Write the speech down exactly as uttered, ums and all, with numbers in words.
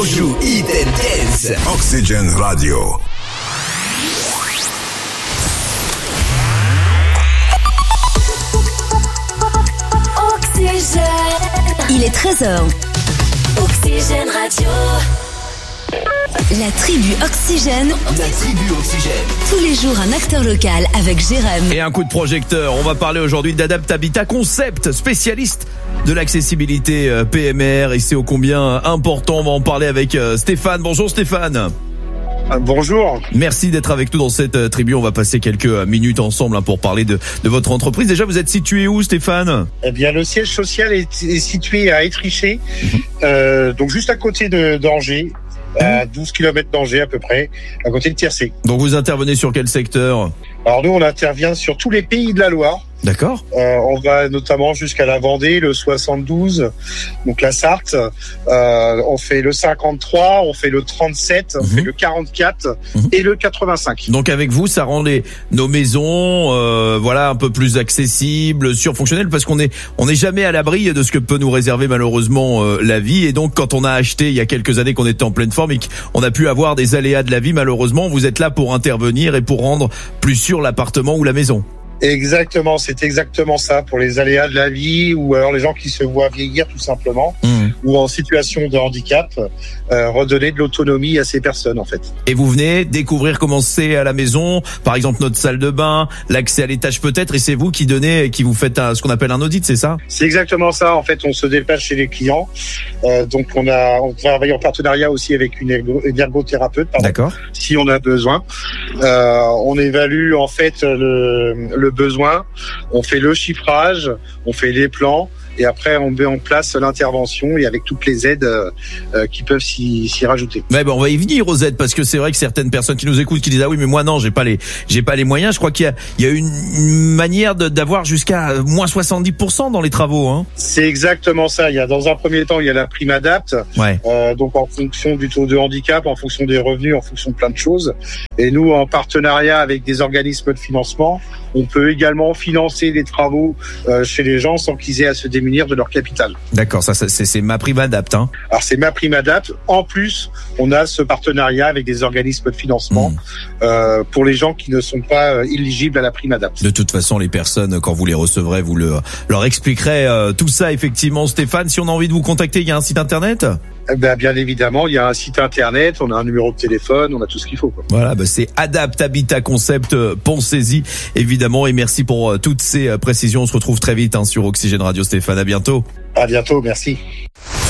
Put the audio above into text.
Anjou Hidden Dance. Oxygen Radio. Oxygène. Il est treize heures. Oxygène Radio. La tribu Oxygène. La tribu Oxygène. Tous les jours, un acteur local avec Jérém. Et un coup de projecteur. On va parler aujourd'hui d'Adapt Habitat Concept, spécialiste de l'accessibilité P M R. Et c'est ô combien important. On va en parler avec Stéphane. Bonjour Stéphane. Bonjour. Merci d'être avec nous dans cette tribu. On va passer quelques minutes ensemble pour parler de, de votre entreprise. Déjà, vous êtes situé où, Stéphane ? Eh bien, le siège social est, est situé à Étriché, euh, donc juste à côté de d'Angers, à douze kilomètres d'Angers à peu près, à côté de Tiercé. Donc, vous intervenez sur quel secteur ? Alors nous, on intervient sur tous les pays de la Loire. D'accord. Euh, on va notamment jusqu'à la Vendée, le soixante-douze, donc la Sarthe. Euh, on fait le cinquante-trois, on fait le trente-sept, on mmh. fait le quarante-quatre mmh. et le quatre-vingt-cinq. Donc avec vous, ça rend les nos maisons, euh, voilà, un peu plus accessibles, surfonctionnelles, parce qu'on est on n'est jamais à l'abri de ce que peut nous réserver malheureusement euh, la vie. Et donc quand on a acheté il y a quelques années qu'on était en pleine forme et qu'on a pu avoir des aléas de la vie, malheureusement, vous êtes là pour intervenir et pour rendre plus sûr l'appartement ou la maison. Exactement, c'est exactement ça pour les aléas de la vie ou alors les gens qui se voient vieillir tout simplement mmh. ou en situation de handicap, euh, redonner de l'autonomie à ces personnes en fait. Et vous venez découvrir comment c'est à la maison, par exemple notre salle de bain, l'accès à l'étage peut-être, et c'est vous qui donnez, qui vous faites un, ce qu'on appelle un audit, c'est ça ? C'est exactement ça. En fait, on se déplace chez les clients. Euh, donc on a, on travaille en partenariat aussi avec une, ergo, une ergothérapeute, pardon, d'accord, si on a besoin. Euh, on évalue en fait le, le besoin, on fait le chiffrage, on fait les plans et après on met en place l'intervention et avec toutes les aides euh, qui peuvent s'y, s'y rajouter. Mais bon, on va y venir aux aides parce que c'est vrai que certaines personnes qui nous écoutent qui disent ah oui mais moi non j'ai pas les j'ai pas les moyens. Je crois qu'il y a il y a une, une manière de, d'avoir jusqu'à moins soixante-dix pour cent dans les travaux. Hein. C'est exactement ça. Il y a dans un premier temps il y a la prime Adapt, ouais. euh, donc en fonction du taux de handicap, en fonction des revenus, en fonction de plein de choses. Et nous en partenariat avec des organismes de financement, on peut également financer des travaux euh, chez les gens sans qu'ils aient à se démunir de leur capital. D'accord, ça, ça c'est, c'est ma prime Adapt. Hein. Alors c'est ma prime Adapt. En plus, on a ce partenariat avec des organismes de financement mmh. euh, pour les gens qui ne sont pas euh, éligibles à la prime Adapt. De toute façon, les personnes, quand vous les recevrez, vous le, leur expliquerez euh, tout ça effectivement. Stéphane, si on a envie de vous contacter, il y a un site internet ? Ben, bien évidemment, il y a un site internet, on a un numéro de téléphone, on a tout ce qu'il faut. Quoi. Voilà, ben c'est Adapt Habitat Concept, pensez-y évidemment, et merci pour euh, toutes ces euh, précisions. On se retrouve très vite hein, sur Oxygène Radio. Stéphane, à bientôt. À bientôt, merci.